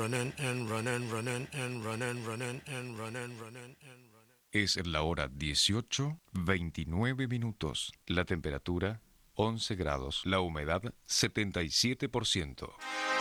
Es la hora 18:29. La temperatura 11 grados. La humedad 77%.